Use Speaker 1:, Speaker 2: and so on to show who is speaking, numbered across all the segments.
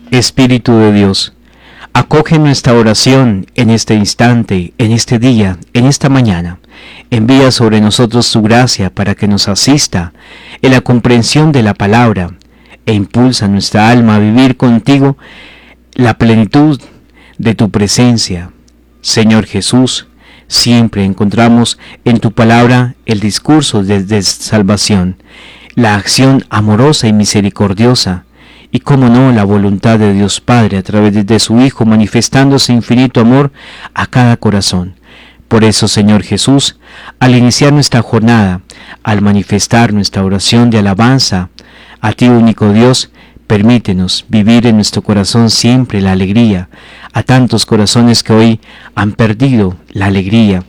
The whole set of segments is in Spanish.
Speaker 1: Espíritu de Dios, acoge nuestra oración en este instante, en este día, en esta mañana. Envía sobre nosotros tu gracia para que nos asista en la comprensión de la palabra e impulsa nuestra alma a vivir contigo la plenitud de tu presencia. Señor Jesús, siempre encontramos en tu palabra el discurso de salvación, la acción amorosa y misericordiosa, y cómo no, la voluntad de Dios Padre a través de su Hijo manifestándose infinito amor a cada corazón. Por eso, Señor Jesús, al iniciar nuestra jornada, al manifestar nuestra oración de alabanza a ti, único Dios, permítenos vivir en nuestro corazón siempre la alegría, a tantos corazones que hoy han perdido la alegría,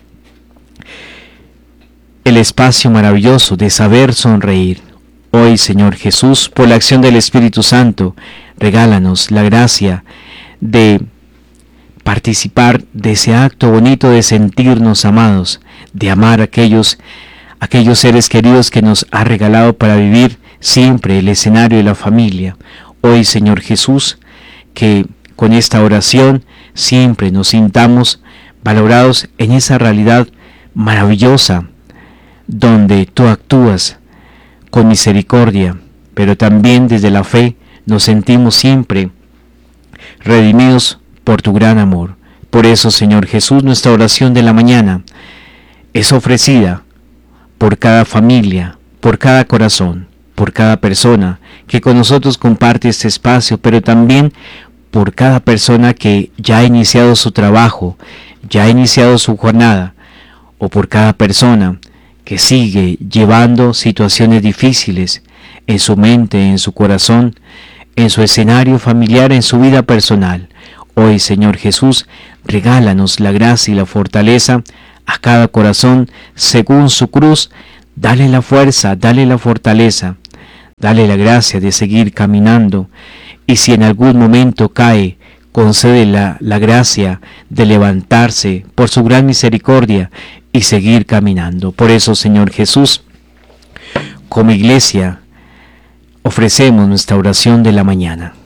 Speaker 1: el espacio maravilloso de saber sonreír. Hoy, Señor Jesús, por la acción del Espíritu Santo, regálanos la gracia de participar de ese acto bonito de sentirnos amados, de amar a aquellos seres queridos que nos ha regalado para vivir siempre el escenario de la familia. Hoy, Señor Jesús, que con esta oración siempre nos sintamos valorados en esa realidad maravillosa donde tú actúas con misericordia, pero también desde la fe nos sentimos siempre redimidos por tu gran amor. Por eso, Señor Jesús, nuestra oración de la mañana es ofrecida por cada familia, por cada corazón, por cada persona que con nosotros comparte este espacio, pero también por cada persona que ya ha iniciado su trabajo, ya ha iniciado su jornada, o por cada persona que sigue llevando situaciones difíciles en su mente, en su corazón, en su escenario familiar, en su vida personal. Hoy, Señor Jesús, regálanos la gracia y la fortaleza a cada corazón según su cruz. Dale la fuerza, dale la fortaleza, dale la gracia de seguir caminando, y si en algún momento cae, concede la gracia de levantarse por su gran misericordia y seguir caminando. Por eso, Señor Jesús, como iglesia, ofrecemos nuestra oración de la mañana.